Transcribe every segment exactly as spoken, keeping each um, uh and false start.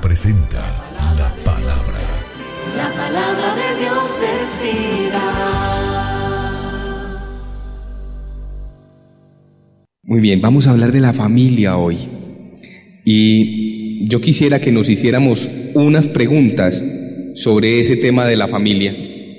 presenta la palabra. La palabra de Dios es vida. Muy bien, vamos a hablar de la familia hoy. Y yo quisiera que nos hiciéramos unas preguntas sobre ese tema de la familia.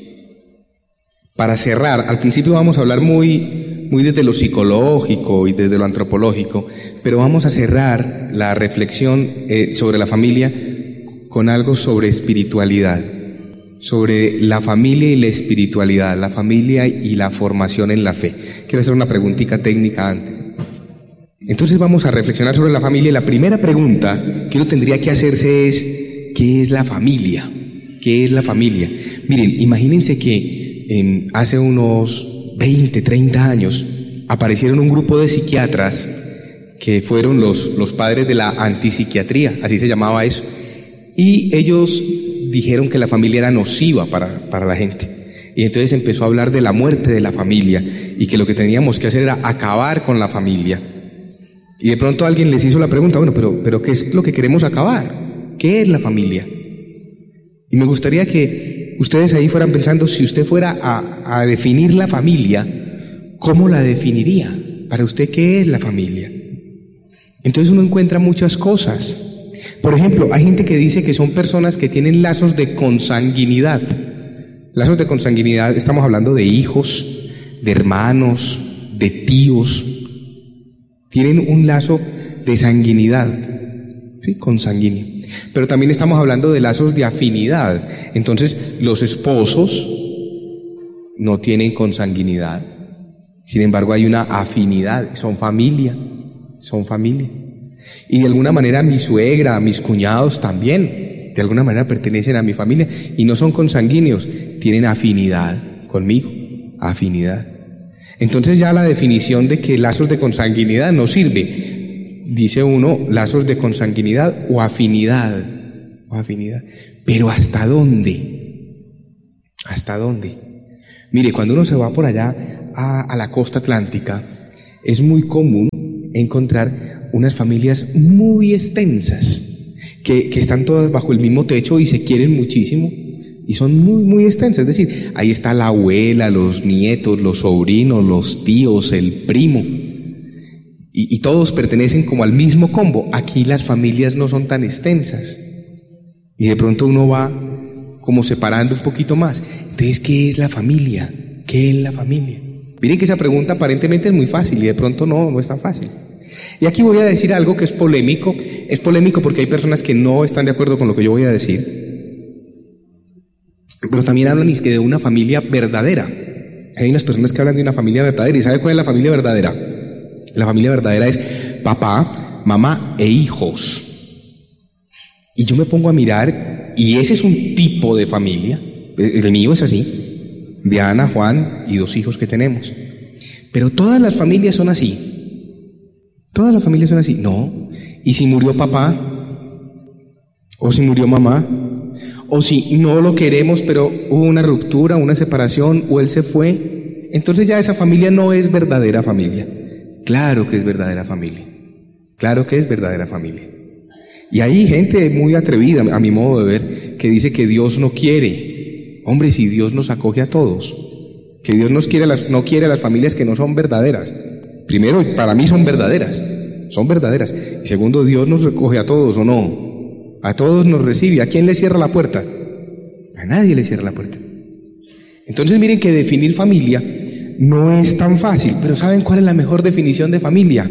Para cerrar, al principio vamos a hablar muy, muy desde lo psicológico y desde lo antropológico, pero vamos a cerrar la reflexión eh, sobre la familia con algo sobre espiritualidad, sobre la familia y la espiritualidad, la familia y la formación en la fe. Quiero hacer una preguntita técnica antes. Entonces vamos a reflexionar sobre la familia y la primera pregunta que uno tendría que hacerse es, ¿qué es la familia? ¿Qué es la familia? Miren, imagínense que eh, hace unos veinte, treinta años aparecieron un grupo de psiquiatras que fueron los, los padres de la antipsiquiatría, así se llamaba eso, y ellos dijeron que la familia era nociva para, para la gente. Y entonces empezó a hablar de la muerte de la familia y que lo que teníamos que hacer era acabar con la familia. Y de pronto alguien les hizo la pregunta, bueno, pero, pero ¿qué es lo que queremos acabar? ¿Qué es la familia? Y me gustaría que ustedes ahí fueran pensando, si usted fuera a, a definir la familia, ¿cómo la definiría? Para usted, ¿qué es la familia? Entonces uno encuentra muchas cosas. Por ejemplo, hay gente que dice que son personas que tienen lazos de consanguinidad. Lazos de consanguinidad, estamos hablando de hijos, de hermanos, de tíos. Tienen un lazo de sanguinidad, ¿sí? Consanguíneo. Pero también estamos hablando de lazos de afinidad. Entonces, los esposos no tienen consanguinidad. Sin embargo, hay una afinidad. Son familia. Son familia. Y de alguna manera mi suegra, mis cuñados también, de alguna manera pertenecen a mi familia y no son consanguíneos, tienen afinidad conmigo. Afinidad. Entonces ya la definición de que lazos de consanguinidad no sirve. Dice uno, lazos de consanguinidad o afinidad, o afinidad. Pero ¿hasta dónde? ¿Hasta dónde? Mire, cuando uno se va por allá a, a la costa atlántica, es muy común encontrar unas familias muy extensas, que, que están todas bajo el mismo techo y se quieren muchísimo. Y son muy, muy extensas, es decir, ahí está la abuela, los nietos, los sobrinos, los tíos, el primo, y, y todos pertenecen como al mismo combo. Aquí las familias no son tan extensas, y de pronto uno va como separando un poquito más. Entonces, ¿qué es la familia? ¿Qué es la familia? Miren que esa pregunta aparentemente es muy fácil, y de pronto no, no es tan fácil. Y aquí voy a decir algo que es polémico, es polémico porque hay personas que no están de acuerdo con lo que yo voy a decir. Pero también hablan es que de una familia verdadera. Hay unas personas que hablan de una familia verdadera. ¿Y sabe cuál es la familia verdadera? La familia verdadera es papá, mamá e hijos. Y yo me pongo a mirar, y ese es un tipo de familia. El mío es así. Diana, Juan y dos hijos que tenemos. Pero todas las familias son así. Todas las familias son así. No. ¿Y si murió papá? ¿O si murió mamá? O si no lo queremos, pero hubo una ruptura, una separación, o él se fue, entonces ya esa familia no es verdadera familia. Claro que es verdadera familia. Claro que es verdadera familia. Y hay gente muy atrevida, a mi modo de ver, que dice que Dios no quiere. Hombre, si Dios nos acoge a todos, que Dios nos quiere a las, no quiere a las familias que no son verdaderas. Primero, para mí son verdaderas, son verdaderas. Y segundo, Dios nos recoge a todos, ¿o no? A todos nos recibe. ¿A quién le cierra la puerta? A nadie le cierra la puerta. Entonces miren que definir familia no es tan fácil, pero ¿saben cuál es la mejor definición de familia?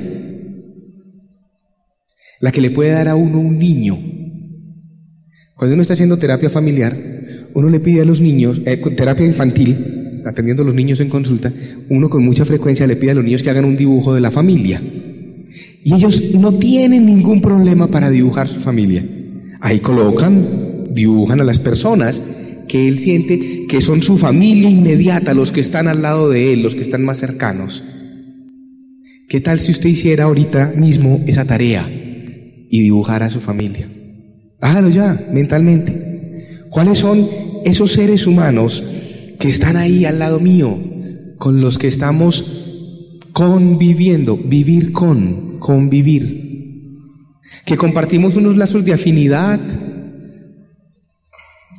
La que le puede dar a uno un niño. Cuando uno está haciendo terapia familiar, uno le pide a los niños, eh, terapia infantil, atendiendo a los niños en consulta, uno con mucha frecuencia le pide a los niños que hagan un dibujo de la familia. Y ellos no tienen ningún problema para dibujar su familia. Ahí colocan, dibujan a las personas que él siente que son su familia inmediata, los que están al lado de él, los que están más cercanos. ¿Qué tal si usted hiciera ahorita mismo esa tarea y dibujara a su familia? Hágalo ya, mentalmente. ¿Cuáles son esos seres humanos que están ahí al lado mío, con los que estamos conviviendo? Vivir con, convivir. Que compartimos unos lazos de afinidad,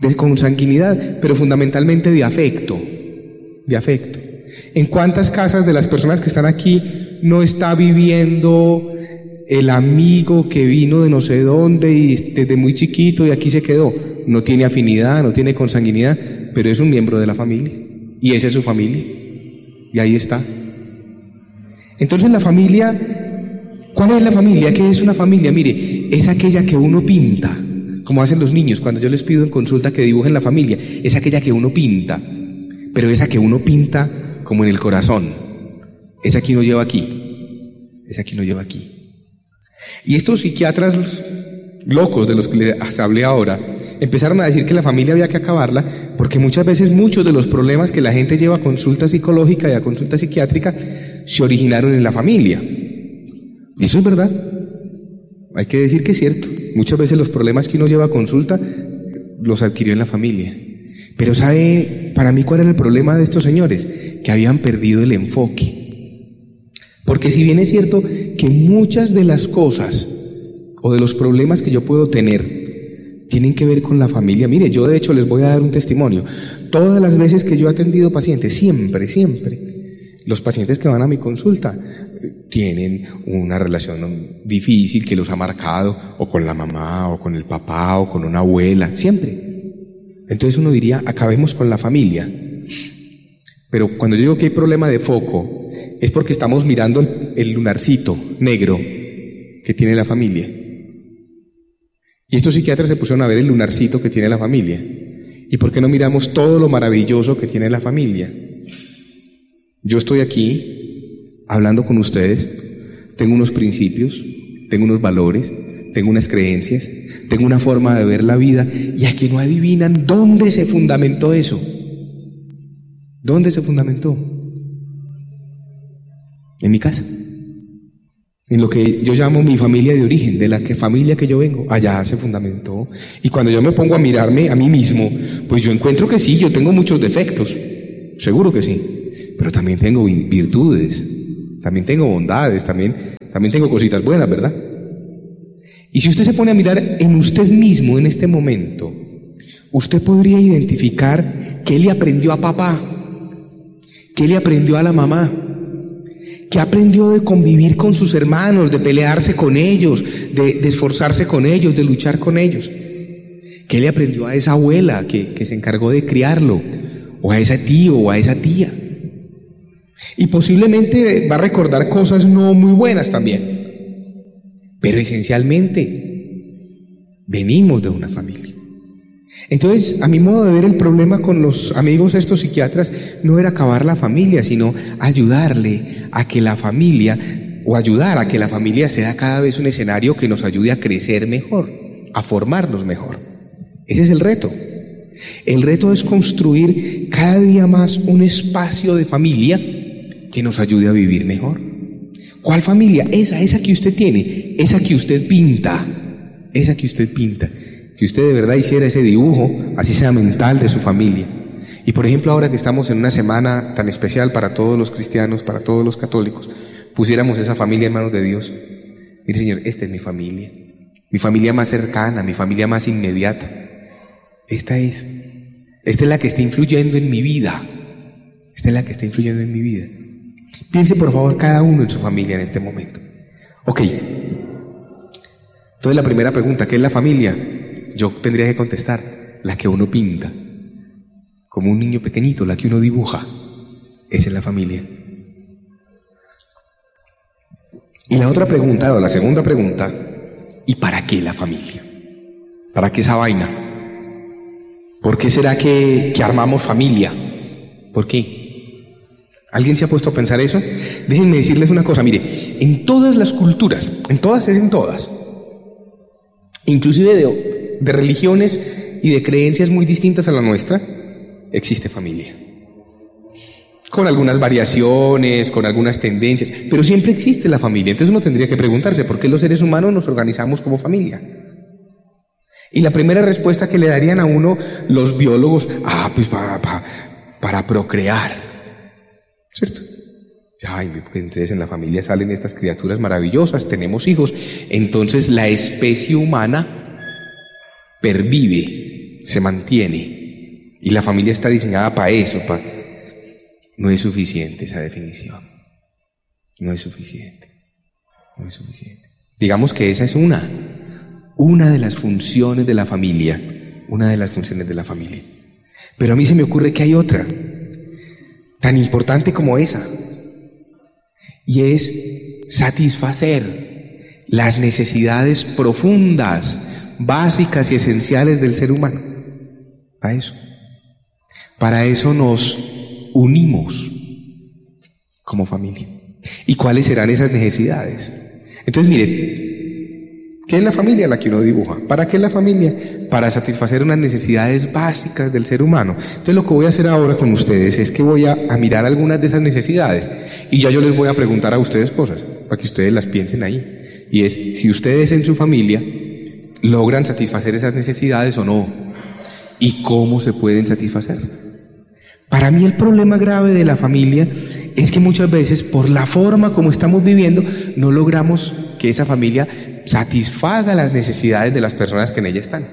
de consanguinidad, pero fundamentalmente de afecto, de afecto. ¿En cuántas casas de las personas que están aquí no está viviendo el amigo que vino de no sé dónde y desde muy chiquito y aquí se quedó? No tiene afinidad, no tiene consanguinidad, pero es un miembro de la familia y esa es su familia y ahí está. Entonces la familia, ¿cuál es la familia? ¿Qué es una familia? Mire, es aquella que uno pinta, como hacen los niños cuando yo les pido en consulta que dibujen la familia, es aquella que uno pinta, pero esa que uno pinta como en el corazón, esa que uno lleva aquí, esa que uno lleva aquí. Y estos psiquiatras locos de los que les hablé ahora, empezaron a decir que la familia había que acabarla, porque muchas veces muchos de los problemas que la gente lleva a consulta psicológica y a consulta psiquiátrica se originaron en la familia. Y eso es verdad. Hay que decir que es cierto. Muchas veces los problemas que uno lleva a consulta los adquirió en la familia. Pero ¿sabe para mí cuál era el problema de estos señores? Que habían perdido el enfoque. Porque si bien es cierto que muchas de las cosas o de los problemas que yo puedo tener tienen que ver con la familia. Mire, yo de hecho les voy a dar un testimonio. Todas las veces que yo he atendido pacientes, siempre, siempre, los pacientes que van a mi consulta tienen una relación difícil que los ha marcado, o con la mamá, o con el papá, o con una abuela, siempre. Entonces uno diría, acabemos con la familia. Pero cuando yo digo que hay problema de foco, es porque estamos mirando el, el lunarcito negro que tiene la familia. Y estos psiquiatras se pusieron a ver el lunarcito que tiene la familia. ¿Y por qué no miramos todo lo maravilloso que tiene la familia? Yo estoy aquí hablando con ustedes, tengo unos principios, tengo unos valores, tengo unas creencias, tengo una forma de ver la vida, y aquí no adivinan dónde se fundamentó eso. ¿Dónde se fundamentó? En mi casa. En lo que yo llamo mi familia de origen, de la que familia que yo vengo, allá se fundamentó. Y cuando yo me pongo a mirarme a mí mismo, pues yo encuentro que sí, yo tengo muchos defectos, seguro que sí, pero también tengo virtudes, también tengo bondades, también, también tengo cositas buenas, ¿verdad? Y si usted se pone a mirar en usted mismo en este momento, usted podría identificar qué le aprendió a papá, qué le aprendió a la mamá, que aprendió de convivir con sus hermanos, de pelearse con ellos, de, de esforzarse con ellos, de luchar con ellos. ¿Qué le aprendió a esa abuela que, que se encargó de criarlo? O a ese tío o a esa tía. Y posiblemente va a recordar cosas no muy buenas también. Pero esencialmente venimos de una familia. Entonces, a mi modo de ver, el problema con los amigos estos psiquiatras no era acabar la familia, sino ayudarle a que la familia, o ayudar a que la familia sea cada vez un escenario que nos ayude a crecer mejor, a formarnos mejor. Ese es el reto. El reto es construir cada día más un espacio de familia que nos ayude a vivir mejor. ¿Cuál familia? Esa, esa que usted tiene, esa que usted pinta, esa que usted pinta. Que usted de verdad hiciera ese dibujo, así sea mental, de su familia. Y por ejemplo, ahora que estamos en una semana tan especial para todos los cristianos, para todos los católicos, pusiéramos esa familia en manos de Dios. Mire, Señor, esta es mi familia, mi familia más cercana, mi familia más inmediata. Esta es, esta es la que está influyendo en mi vida. Esta es la que está influyendo en mi vida. Piense por favor cada uno en su familia en este momento. Ok. Entonces la primera pregunta, ¿qué es la familia? Yo tendría que contestar, la que uno pinta, como un niño pequeñito, la que uno dibuja. Esa es la familia. Y la otra pregunta, o la segunda pregunta, ¿y para qué la familia? ¿Para qué esa vaina? ¿Por qué será que, que armamos familia? ¿Por qué? ¿Alguien se ha puesto a pensar eso? Déjenme decirles una cosa, mire, en todas las culturas, en todas es en todas, inclusive de de religiones y de creencias muy distintas a la nuestra, existe familia. Con algunas variaciones, con algunas tendencias, pero siempre existe la familia. Entonces uno tendría que preguntarse, ¿por qué los seres humanos nos organizamos como familia? Y la primera respuesta que le darían a uno los biólogos, ah, pues para, para, para procrear, ¿cierto? Ay, entonces en la familia salen estas criaturas maravillosas, tenemos hijos, entonces la especie humana pervive se mantiene y la familia está diseñada para eso, para... no es suficiente esa definición. No es suficiente. No es suficiente. Digamos que esa es una, una de las funciones de la familia, una de las funciones de la familia. Pero a mí se me ocurre que hay otra, tan importante como esa, y es satisfacer las necesidades profundas, básicas y esenciales del ser humano. Para eso. Para eso nos unimos como familia. ¿Y cuáles serán esas necesidades? Entonces, mire, ¿qué es la familia? La que uno dibuja. ¿Para qué es la familia? Para satisfacer unas necesidades básicas del ser humano. Entonces, lo que voy a hacer ahora con ustedes es que voy a, a mirar algunas de esas necesidades y ya yo les voy a preguntar a ustedes cosas para que ustedes las piensen ahí. Y es, si ustedes en su familia logran satisfacer esas necesidades o no, y cómo se pueden satisfacer. Para mí el problema grave de la familia es que muchas veces, por la forma como estamos viviendo, no logramos que esa familia satisfaga las necesidades de las personas que en ella están.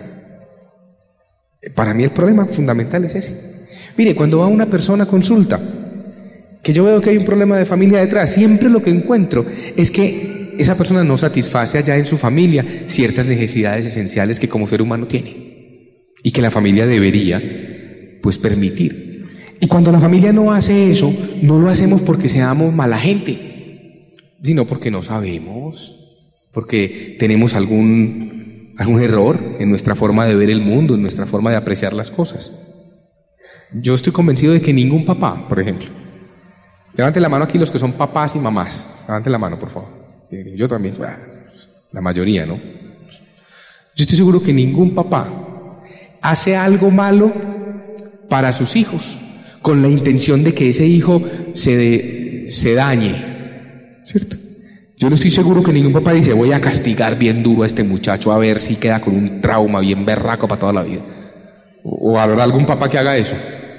Para mí el problema fundamental es ese. Mire, cuando va una persona a consulta, que yo veo que hay un problema de familia detrás, siempre lo que encuentro es que esa persona no satisface allá en su familia ciertas necesidades esenciales que como ser humano tiene y que la familia debería, pues, permitir. Y cuando la familia no hace eso, no lo hacemos porque seamos mala gente, sino porque no sabemos, porque tenemos algún, algún error en nuestra forma de ver el mundo, en nuestra forma de apreciar las cosas. Yo estoy convencido de que ningún papá, por ejemplo, levanten la mano aquí los que son papás y mamás, levanten la mano, por favor. Yo también, la mayoría, ¿no? Yo estoy seguro que ningún papá hace algo malo para sus hijos con la intención de que ese hijo se, de, se dañe, ¿cierto? Yo no estoy seguro que ningún papá dice, voy a castigar bien duro a este muchacho a ver si queda con un trauma bien berraco para toda la vida. O, o habrá algún papá que haga eso.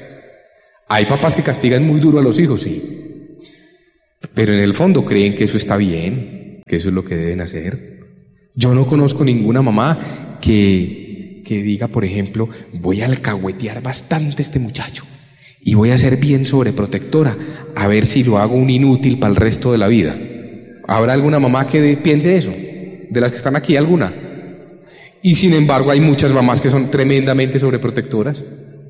Hay papás que castigan muy duro a los hijos, sí, pero en el fondo creen que eso está bien, que eso es lo que deben hacer. Yo no conozco ninguna mamá que, que diga, por ejemplo, voy a alcahuetear bastante a este muchacho y voy a ser bien sobreprotectora a ver si lo hago un inútil para el resto de la vida. ¿Habrá alguna mamá que piense eso? ¿De las que están aquí, alguna? Y sin embargo hay muchas mamás que son tremendamente sobreprotectoras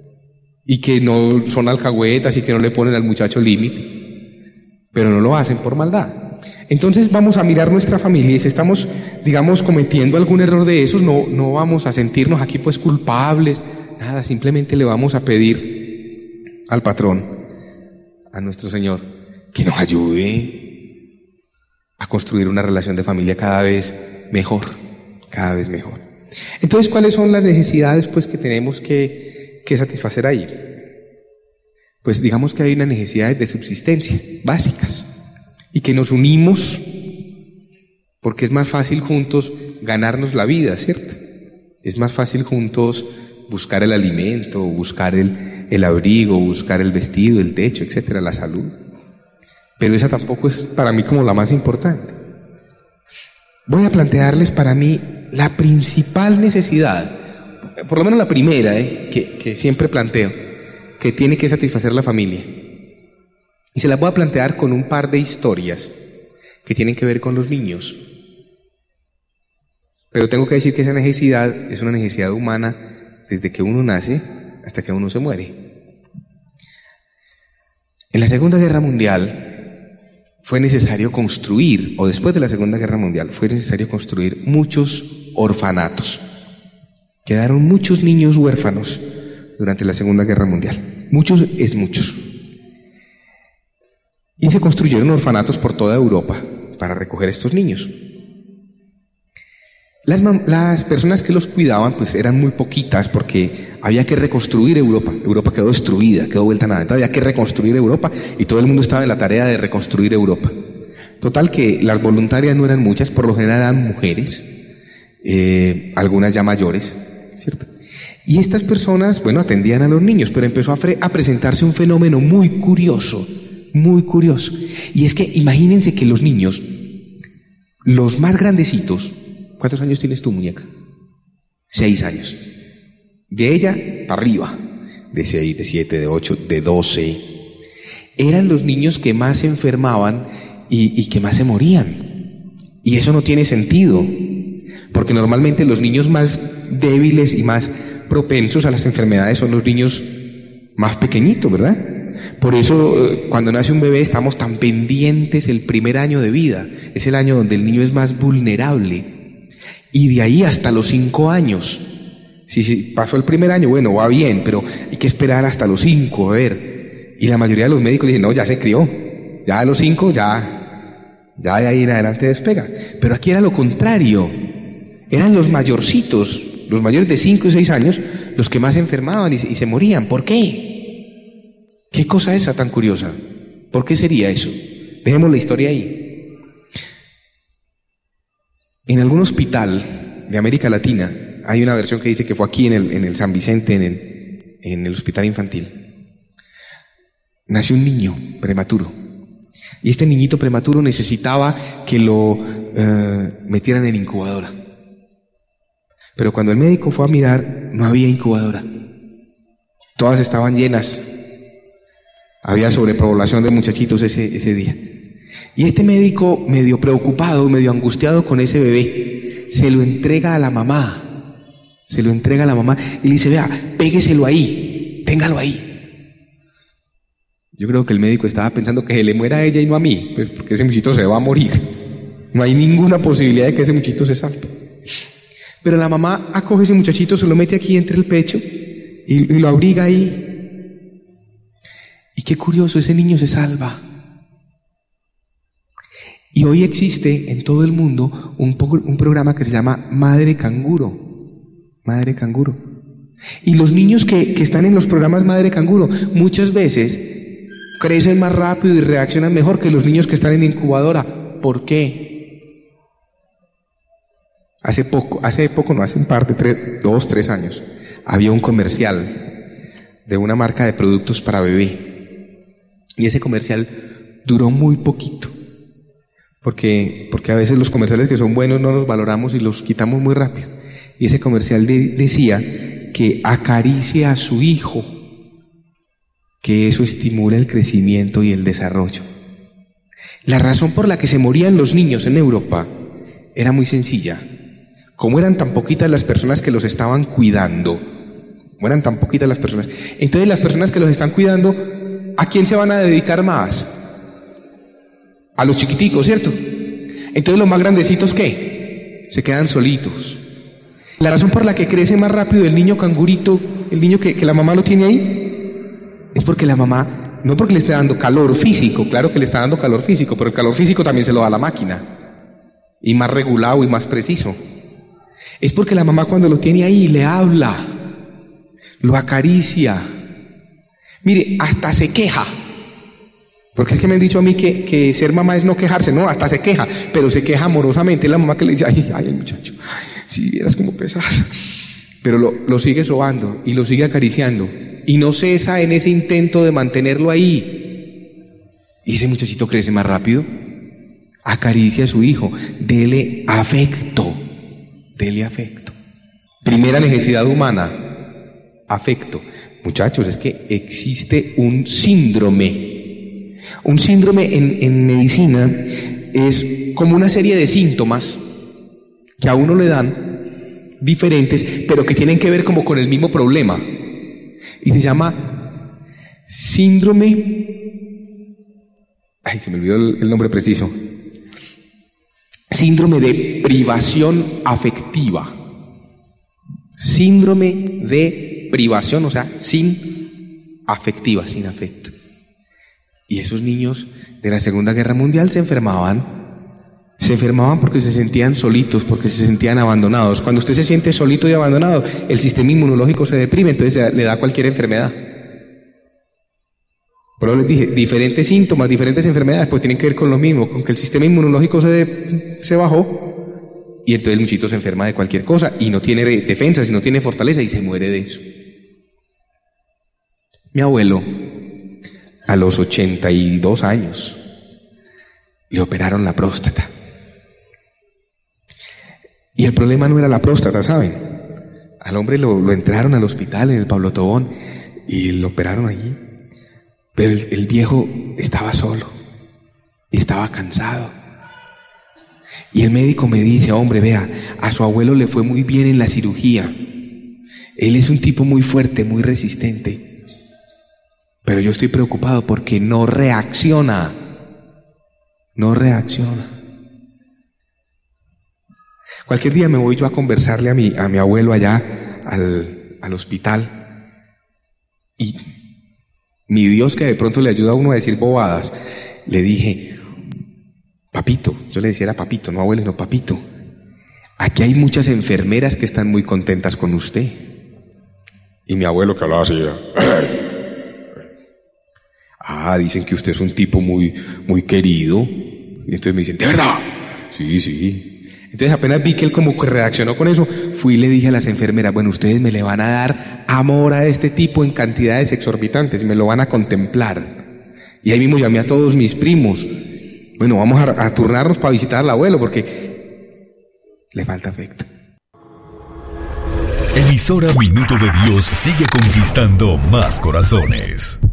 y que no son alcahuetas y que no le ponen al muchacho límite, pero no lo hacen por maldad. Entonces vamos a mirar nuestra familia y si estamos, digamos, cometiendo algún error de esos, no, no vamos a sentirnos aquí pues culpables, nada, simplemente le vamos a pedir al patrón, a nuestro Señor, que nos ayude a construir una relación de familia cada vez mejor, cada vez mejor. Entonces, ¿cuáles son las necesidades pues que tenemos que, que satisfacer ahí? Pues digamos que hay unas necesidades de subsistencia, básicas, y que nos unimos porque es más fácil juntos ganarnos la vida, ¿cierto? Es más fácil juntos buscar el alimento, buscar el, el abrigo, buscar el vestido, el techo, etcétera, la salud. Pero esa tampoco es para mí como la más importante. Voy a plantearles para mí la principal necesidad, por lo menos la primera, ¿eh? que, que siempre planteo, que tiene que satisfacer la familia. Y se las voy a plantear con un par de historias que tienen que ver con los niños. Pero tengo que decir que esa necesidad es una necesidad humana desde que uno nace hasta que uno se muere. En la Segunda Guerra Mundial fue necesario construir, o después de la Segunda Guerra Mundial, fue necesario construir muchos orfanatos. Quedaron muchos niños huérfanos durante la Segunda Guerra Mundial. Muchos es muchos. Y se construyeron orfanatos por toda Europa para recoger estos niños. Las, las personas que los cuidaban pues eran muy poquitas porque había que reconstruir Europa. Europa quedó destruida, quedó vuelta a nada. Entonces había que reconstruir Europa y todo el mundo estaba en la tarea de reconstruir Europa. Total que las voluntarias no eran muchas, por lo general eran mujeres, eh, algunas ya mayores, ¿cierto? Y estas personas, bueno, atendían a los niños, pero empezó a, fre- a presentarse un fenómeno muy curioso, muy curioso. Y es que imagínense que los niños, los más grandecitos, ¿cuántos años tienes tú, muñeca? Seis años. De ella para arriba, de seis, de siete, de ocho, de doce, eran los niños que más se enfermaban y, y que más se morían. Y eso no tiene sentido, porque normalmente los niños más débiles y más propensos a las enfermedades son los niños más pequeñitos, ¿verdad? Por eso cuando nace un bebé estamos tan pendientes el primer año de vida. Es el año donde el niño es más vulnerable. Y de ahí hasta los cinco años. Si, si pasó el primer año, bueno, va bien, pero hay que esperar hasta los cinco, a ver. Y la mayoría de los médicos dicen, no, ya se crió. Ya a los cinco, ya, ya de ahí en adelante despega. Pero aquí era lo contrario. Eran los mayorcitos, los mayores de cinco y seis años, los que más se enfermaban y, y se morían. ¿Por qué? ¿Qué cosa esa tan curiosa? ¿Por qué sería eso? Dejemos la historia ahí. En algún hospital de América Latina, hay una versión que dice que fue aquí en el, en el San Vicente, en el, en el hospital infantil, nació un niño prematuro. Y este niñito prematuro necesitaba que lo eh, metieran en incubadora. Pero cuando el médico fue a mirar, no había incubadora. Todas estaban llenas. Había sobrepoblación de muchachitos ese, ese día. Y este médico, medio preocupado, medio angustiado con ese bebé, se lo entrega a la mamá. Se lo entrega a la mamá y le dice, vea, pégueselo ahí, téngalo ahí. Yo creo que el médico estaba pensando que se le muera a ella y no a mí, pues porque ese muchito se va a morir. No hay ninguna posibilidad de que ese muchito se salve. Pero la mamá acoge a ese muchachito, se lo mete aquí entre el pecho y, y lo abriga ahí. Y qué curioso, ese niño se salva. Y hoy existe en todo el mundo un, un programa que se llama Madre Canguro. Madre Canguro. Y los niños que, que están en los programas Madre Canguro muchas veces crecen más rápido y reaccionan mejor que los niños que están en incubadora. ¿Por qué? Hace poco, hace poco, no, hace un par de tres, dos, tres años, había un comercial de una marca de productos para bebé. Y ese comercial duró muy poquito, porque, porque a veces los comerciales que son buenos no los valoramos y los quitamos muy rápido. Y ese comercial de, decía que acaricie a su hijo, que eso estimula el crecimiento y el desarrollo. La razón por la que se morían los niños en Europa era muy sencilla. Como eran tan poquitas las personas que los estaban cuidando, como eran tan poquitas las personas, entonces las personas que los están cuidando, ¿a quién se van a dedicar más? A los chiquiticos, ¿cierto? Entonces los más grandecitos, ¿qué? Se quedan solitos. La razón por la que crece más rápido el niño cangurito, el niño que, que la mamá lo tiene ahí, es porque la mamá, no porque le esté dando calor físico, claro que le está dando calor físico, pero el calor físico también se lo da la máquina, y más regulado y más preciso. Es porque la mamá cuando lo tiene ahí le habla, lo acaricia. Mire, hasta se queja. Porque es que me han dicho a mí que, que ser mamá es no quejarse. No, hasta se queja, pero se queja amorosamente. Es la mamá que le dice, ay, ay, el muchacho, ay, si vieras cómo pesas. Pero lo, lo sigue sobando y lo sigue acariciando. Y no cesa en ese intento de mantenerlo ahí. Y ese muchachito crece más rápido. Acaricia a su hijo. Dele afecto. Dele afecto. Primera necesidad humana, afecto. Muchachos, es que existe un síndrome. Un síndrome en, en medicina es como una serie de síntomas que a uno le dan diferentes, pero que tienen que ver como con el mismo problema. Y se llama síndrome... Ay, se me olvidó el, el nombre preciso. Síndrome de privación afectiva. Síndrome de privación, o sea, sin afectiva, sin afecto. Y esos niños de la Segunda Guerra Mundial se enfermaban. Se enfermaban porque se sentían solitos, porque se sentían abandonados. Cuando usted se siente solito y abandonado, el sistema inmunológico se deprime, entonces le da cualquier enfermedad. Pero les dije, diferentes síntomas, diferentes enfermedades, pues tienen que ver con lo mismo, con que el sistema inmunológico se, de, se bajó, y entonces el muchito se enferma de cualquier cosa, y no tiene defensas, y no tiene fortaleza, y se muere de eso. Mi abuelo, a los ochenta y dos años, le operaron la próstata. Y el problema no era la próstata, ¿saben? Al hombre lo, lo entraron al hospital en el Pablo Tobón y lo operaron allí. Pero el, el viejo estaba solo y estaba cansado. Y el médico me dice, hombre, vea, a su abuelo le fue muy bien en la cirugía. Él es un tipo muy fuerte, muy resistente. Pero yo estoy preocupado porque no reacciona. No reacciona. Cualquier día me voy yo a conversarle a mi, a mi abuelo allá al, al hospital. Y mi Dios, que de pronto le ayuda a uno a decir bobadas, le dije, papito, yo le decía era papito, no abuelo, no papito, aquí hay muchas enfermeras que están muy contentas con usted. Y mi abuelo, que hablaba así, era, ah, dicen que usted es un tipo muy, muy querido. Y entonces me dicen, ¿de verdad? Sí, sí. Entonces apenas vi que él como que reaccionó con eso, fui y le dije a las enfermeras, bueno, ustedes me le van a dar amor a este tipo en cantidades exorbitantes, me lo van a contemplar. Y ahí mismo llamé a todos mis primos. Bueno, vamos a, a turnarnos para visitar al abuelo porque le falta afecto. Emisora Minuto de Dios sigue conquistando más corazones.